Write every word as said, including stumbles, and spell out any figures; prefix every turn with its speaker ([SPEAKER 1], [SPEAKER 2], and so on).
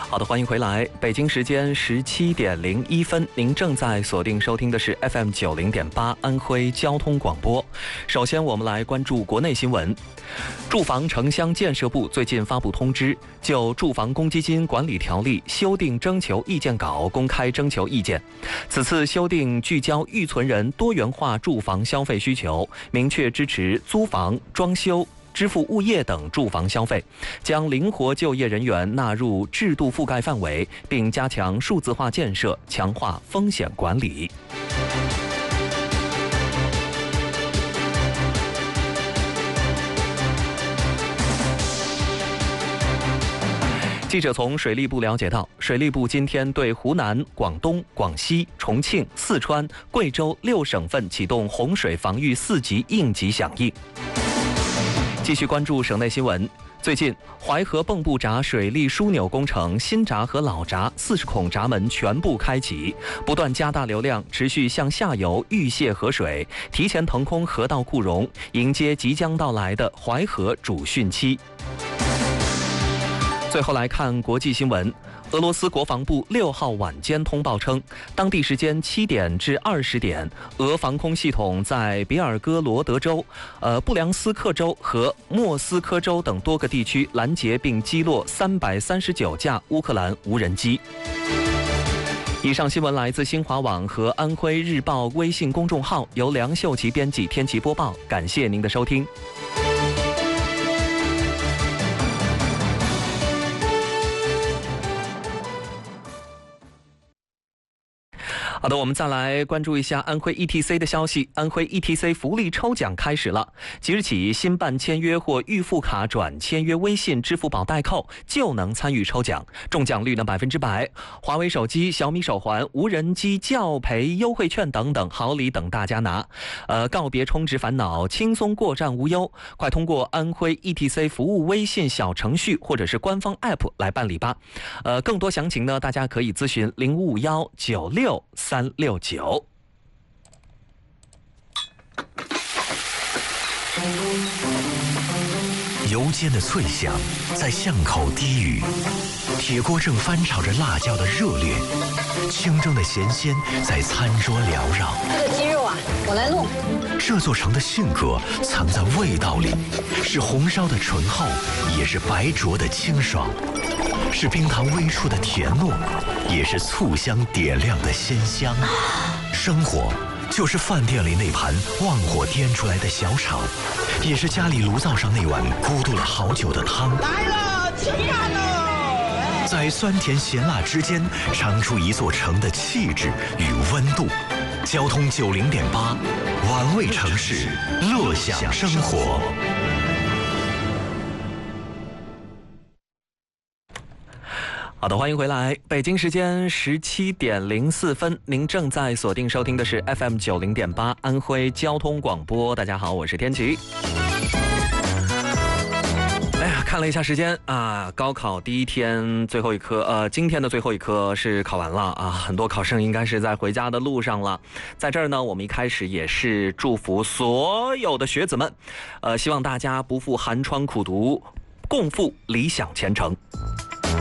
[SPEAKER 1] 好的，欢迎回来。北京时间十七点零一分，您正在锁定收听的是 F M 九零点八安徽交通广播。首先，我们来关注国内新闻。住房城乡建设部最近发布通知，就住房公积金管理条例修订征求意见稿公开征求意见。此次修订聚焦预存人多元化住房消费需求，明确支持租房、装修、支付物业等住房消费，将灵活就业人员纳入制度覆盖范围，并加强数字化建设，强化风险管理。记者从水利部了解到，水利部今天对湖南、广东、广西、重庆、四川、贵州六省份启动洪水防御四级应急响应。继续关注省内新闻。最近，淮河蚌埠闸水利枢纽工程新闸和老闸四十孔闸门全部开启，不断加大流量，持续向下游预泄河水，提前腾空河道库容，迎接即将到来的淮河主汛期。最后来看国际新闻。俄罗斯国防部六号晚间通报称，当地时间七点至二十点，俄防空系统在别尔哥罗德州、呃布良斯克州和莫斯科州等多个地区拦截并击落三百三十九架乌克兰无人机。以上新闻来自新华网和安徽日报微信公众号，由梁秀琪编辑，天气播报。感谢您的收听。好的，我们再来关注一下安徽 E T C 的消息。安徽 E T C 福利抽奖开始了，即日起新办签约或预付卡转签约微信、支付宝代扣就能参与抽奖，中奖率呢百分之百。华为手机、小米手环、无人机、教培优惠券等等好礼等大家拿。呃，告别充值烦恼，轻松过站无忧，快通过安徽 E T C 服务微信小程序或者是官方 App 来办理吧。呃，更多详情呢，大家可以咨询零五五幺九六三六九。
[SPEAKER 2] 油煎的脆响在巷口低语，铁锅正翻炒着辣椒的热烈，清蒸的咸鲜在餐桌缭绕。
[SPEAKER 3] 这个鸡肉啊，我来弄。
[SPEAKER 2] 这座城的性格藏在味道里，是红烧的醇厚，也是白灼的清爽，是冰糖微出的甜糯，也是醋香点亮的鲜香。生活就是饭店里那盘旺火颠出来的小炒，也是家里炉灶上那碗咕嘟了好久的汤。
[SPEAKER 4] 来了，吃饭喽！
[SPEAKER 2] 在酸甜咸辣之间，尝出一座城的气质与温度。交通九零点八，玩味城市，乐享生活。
[SPEAKER 1] 好的，欢迎回来。北京时间十七点零四分，您正在锁定收听的是 F M 九零点八安徽交通广播。大家好，我是天琪。哎呀，看了一下时间啊，高考第一天最后一科，呃，今天的最后一科是考完了啊，很多考生应该是在回家的路上了。在这儿呢，我们一开始也是祝福所有的学子们，呃，希望大家不负寒窗苦读，共赴理想前程。